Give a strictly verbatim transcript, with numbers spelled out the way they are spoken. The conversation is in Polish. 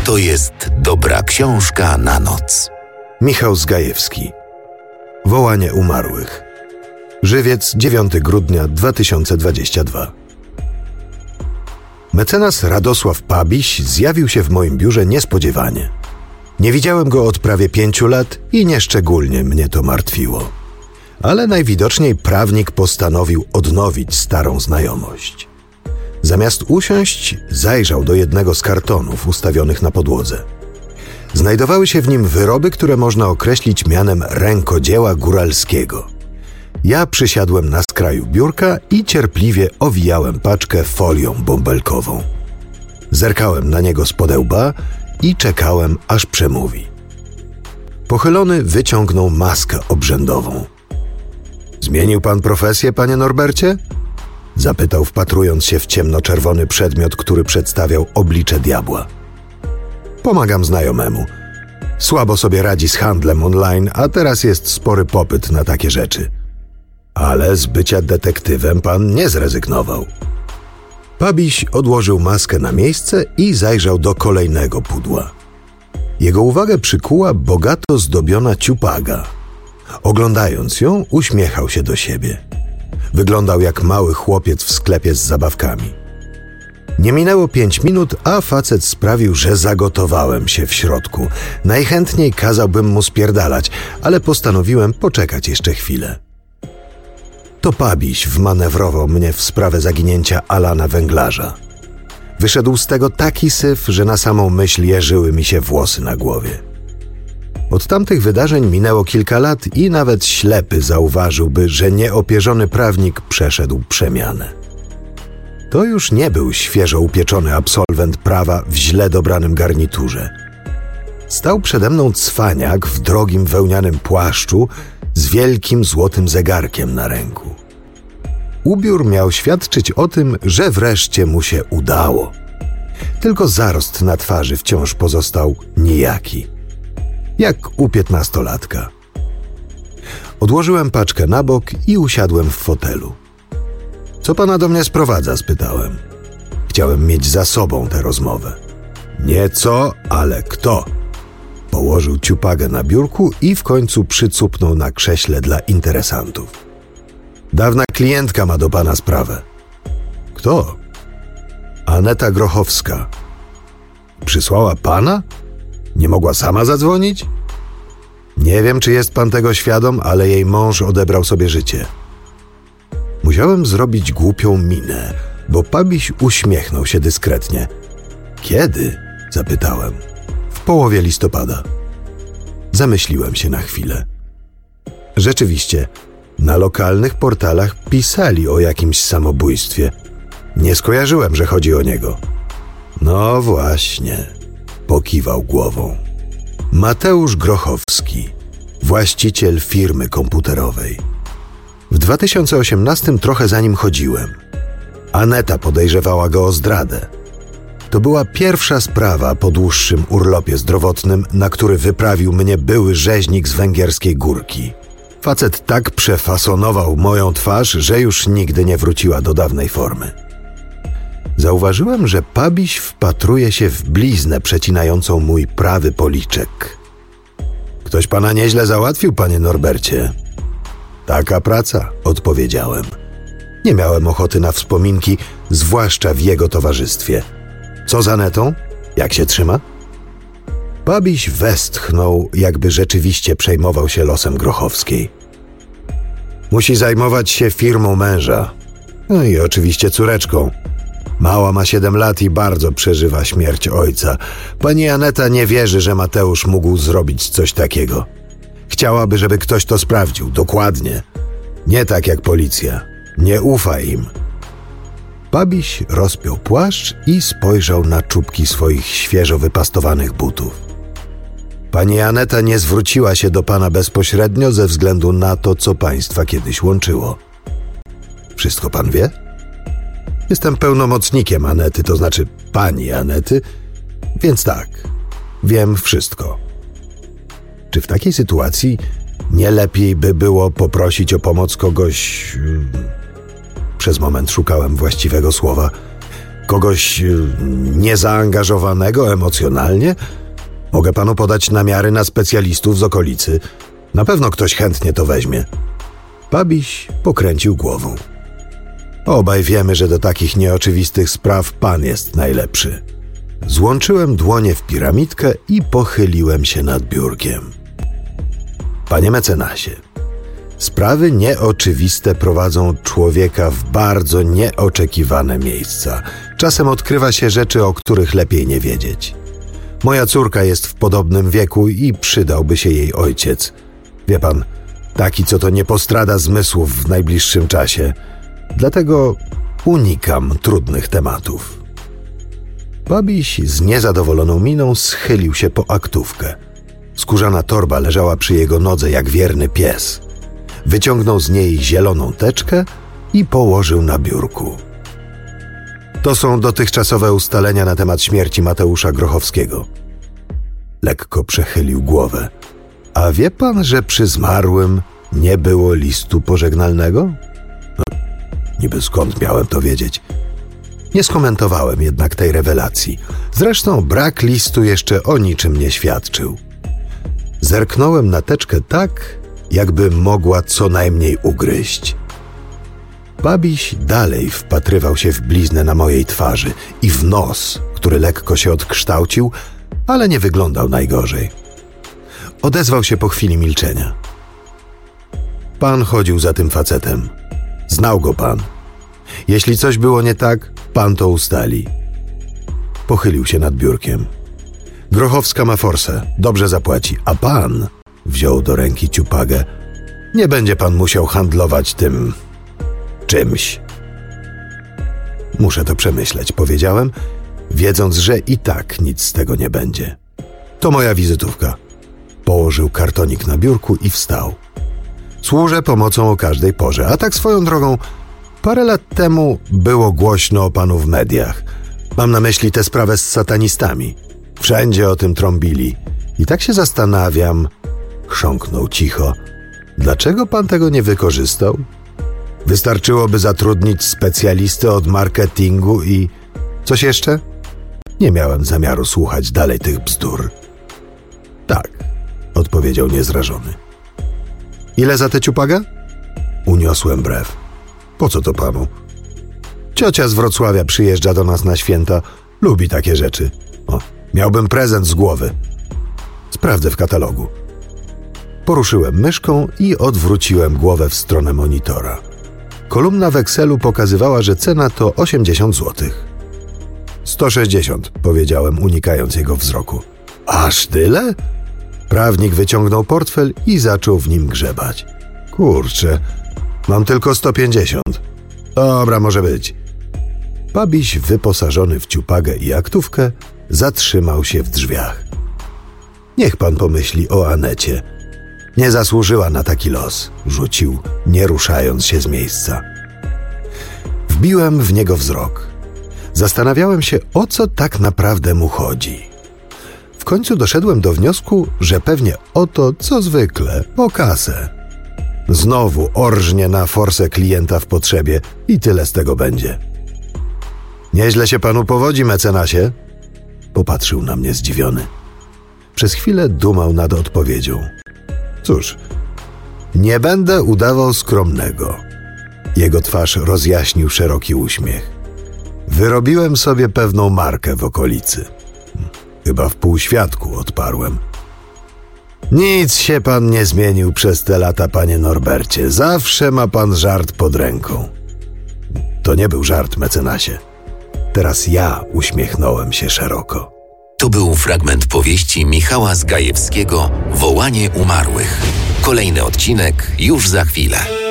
to jest dobra książka na noc. Michał Zgajewski. Wołanie umarłych. Żywiec, dziewiątego grudnia dwa tysiące dwudziestego drugiego. Mecenas Radosław Pabiś zjawił się w moim biurze niespodziewanie. Nie widziałem go od prawie pięciu lat i nieszczególnie mnie to martwiło. Ale najwidoczniej prawnik postanowił odnowić starą znajomość. Zamiast usiąść, zajrzał do jednego z kartonów ustawionych na podłodze. Znajdowały się w nim wyroby, które można określić mianem rękodzieła góralskiego. Ja przysiadłem na skraju biurka i cierpliwie owijałem paczkę folią bąbelkową. Zerkałem na niego z podełba i czekałem, aż przemówi. Pochylony wyciągnął maskę obrzędową. „Zmienił pan profesję, panie Norbercie?” zapytał, wpatrując się w ciemnoczerwony przedmiot, który przedstawiał oblicze diabła. „Pomagam znajomemu. Słabo sobie radzi z handlem online, a teraz jest spory popyt na takie rzeczy. Ale z bycia detektywem pan nie zrezygnował.” Pabiś odłożył maskę na miejsce i zajrzał do kolejnego pudła. Jego uwagę przykuła bogato zdobiona ciupaga. Oglądając ją, uśmiechał się do siebie. Wyglądał jak mały chłopiec w sklepie z zabawkami. Nie minęło pięć minut, a facet sprawił, że zagotowałem się w środku. Najchętniej kazałbym mu spierdalać, ale postanowiłem poczekać jeszcze chwilę. To Pabiś wmanewrował mnie w sprawę zaginięcia Alana Węglarza. Wyszedł z tego taki syf, że na samą myśl jeżyły mi się włosy na głowie. Od tamtych wydarzeń minęło kilka lat i nawet ślepy zauważyłby, że nieopierzony prawnik przeszedł przemianę. To już nie był świeżo upieczony absolwent prawa w źle dobranym garniturze. Stał przede mną cwaniak w drogim wełnianym płaszczu z wielkim złotym zegarkiem na ręku. Ubiór miał świadczyć o tym, że wreszcie mu się udało. Tylko zarost na twarzy wciąż pozostał nijaki. Jak u piętnastolatka. Odłożyłem paczkę na bok i usiadłem w fotelu. „Co pana do mnie sprowadza?” spytałem. Chciałem mieć za sobą tę rozmowę. Nie co, ale kto. Położył ciupagę na biurku i w końcu przycupnął na krześle dla interesantów. „Dawna klientka ma do pana sprawę.” „Kto?” „Aneta Grochowska.” „Przysłała pana? Nie mogła sama zadzwonić?” „Nie wiem, czy jest pan tego świadom, ale jej mąż odebrał sobie życie.” Musiałem zrobić głupią minę, bo Pabiś uśmiechnął się dyskretnie. „Kiedy?” zapytałem. „W połowie listopada.” Zamyśliłem się na chwilę. Rzeczywiście, na lokalnych portalach pisali o jakimś samobójstwie. Nie skojarzyłem, że chodzi o niego. „No właśnie”, pokiwał głową. Mateusz Grochowski, właściciel firmy komputerowej. W dwa tysiące osiemnastym trochę za nim chodziłem. Aneta podejrzewała go o zdradę. To była pierwsza sprawa po dłuższym urlopie zdrowotnym, na który wyprawił mnie były rzeźnik z Węgierskiej Górki. Facet tak przefasonował moją twarz, że już nigdy nie wróciła do dawnej formy. Zauważyłem, że Pabiś wpatruje się w bliznę przecinającą mój prawy policzek. „Ktoś pana nieźle załatwił, panie Norbercie.” „Taka praca”, odpowiedziałem. Nie miałem ochoty na wspominki, zwłaszcza w jego towarzystwie. „Co z Anetą? Jak się trzyma?” Pabiś westchnął, jakby rzeczywiście przejmował się losem Grochowskiej. „Musi zajmować się firmą męża. No i oczywiście córeczką. Mała ma siedem lat i bardzo przeżywa śmierć ojca. Pani Aneta nie wierzy, że Mateusz mógł zrobić coś takiego. Chciałaby, żeby ktoś to sprawdził, dokładnie. Nie tak jak policja. Nie ufa im.” Pabiś rozpiął płaszcz i spojrzał na czubki swoich świeżo wypastowanych butów. „Pani Aneta nie zwróciła się do pana bezpośrednio ze względu na to, co państwa kiedyś łączyło. Wszystko pan wie?” „Jestem pełnomocnikiem Anety, to znaczy pani Anety, więc tak, wiem wszystko.” „Czy w takiej sytuacji nie lepiej by było poprosić o pomoc kogoś...” Przez moment szukałem właściwego słowa. Kogoś y, niezaangażowanego emocjonalnie? Mogę panu podać namiary na specjalistów z okolicy. Na pewno ktoś chętnie to weźmie. Babiś pokręcił głową. Obaj wiemy, że do takich nieoczywistych spraw pan jest najlepszy. Złączyłem dłonie w piramidkę i pochyliłem się nad biurkiem. Panie mecenasie, sprawy nieoczywiste prowadzą człowieka w bardzo nieoczekiwane miejsca. Czasem odkrywa się rzeczy, o których lepiej nie wiedzieć. Moja córka jest w podobnym wieku i przydałby się jej ojciec. Wie pan, taki, co to nie postrada zmysłów w najbliższym czasie. Dlatego unikam trudnych tematów. Babiś z niezadowoloną miną schylił się po aktówkę. Skórzana torba leżała przy jego nodze jak wierny pies. Wyciągnął z niej zieloną teczkę i położył na biurku. To są dotychczasowe ustalenia na temat śmierci Mateusza Grochowskiego. Lekko przechylił głowę. A wie pan, że przy zmarłym nie było listu pożegnalnego? No, niby skąd miałem to wiedzieć? Nie skomentowałem jednak tej rewelacji. Zresztą brak listu jeszcze o niczym nie świadczył. Zerknąłem na teczkę tak, jakby mogła co najmniej ugryźć. Babiś dalej wpatrywał się w bliznę na mojej twarzy i w nos, który lekko się odkształcił, ale nie wyglądał najgorzej. Odezwał się po chwili milczenia. Pan chodził za tym facetem. Znał go pan. Jeśli coś było nie tak, pan to ustali. Pochylił się nad biurkiem. Grochowska ma forsę, dobrze zapłaci, a pan, wziął do ręki ciupagę, nie będzie pan musiał handlować tym czymś. Muszę to przemyśleć, powiedziałem, wiedząc, że i tak nic z tego nie będzie. To moja wizytówka. Położył kartonik na biurku i wstał. Służę pomocą o każdej porze, a tak swoją drogą, parę lat temu było głośno o panu w mediach. Mam na myśli tę sprawę z satanistami. Wszędzie o tym trąbili. I tak się zastanawiam, chrząknął cicho, dlaczego pan tego nie wykorzystał? Wystarczyłoby zatrudnić specjalistę od marketingu i... Coś jeszcze? Nie miałem zamiaru słuchać dalej tych bzdur. Tak, odpowiedział niezrażony. Ile za tę ciupagę? Uniosłem brew. Po co to panu? Ciocia z Wrocławia przyjeżdża do nas na święta. Lubi takie rzeczy. O, miałbym prezent z głowy. Sprawdzę w katalogu. Poruszyłem myszką i odwróciłem głowę w stronę monitora. Kolumna w Excelu pokazywała, że cena to osiemdziesiąt złotych. sto sześćdziesiąt, powiedziałem, unikając jego wzroku. Aż tyle? Prawnik wyciągnął portfel i zaczął w nim grzebać. Kurczę, mam tylko sto pięćdziesiąt. Dobra, może być. Babiś, wyposażony w ciupagę i aktówkę, zatrzymał się w drzwiach. Niech pan pomyśli o Anecie. Nie zasłużyła na taki los, rzucił, nie ruszając się z miejsca. Wbiłem w niego wzrok. Zastanawiałem się, o co tak naprawdę mu chodzi. W końcu doszedłem do wniosku, że pewnie o to, co zwykle, o kasę. Znowu orżnie na forsę klienta w potrzebie i tyle z tego będzie. Nieźle się panu powodzi, mecenasie? Popatrzył na mnie zdziwiony. Przez chwilę dumał nad odpowiedzią. Cóż, nie będę udawał skromnego. Jego twarz rozjaśnił szeroki uśmiech. Wyrobiłem sobie pewną markę w okolicy. Chyba w półświadku, odparłem. Nic się pan nie zmienił przez te lata, panie Norbercie. Zawsze ma pan żart pod ręką. To nie był żart, mecenasie. Teraz ja uśmiechnąłem się szeroko. To był fragment powieści Michała Zgajewskiego Wołanie umarłych. Kolejny odcinek już za chwilę.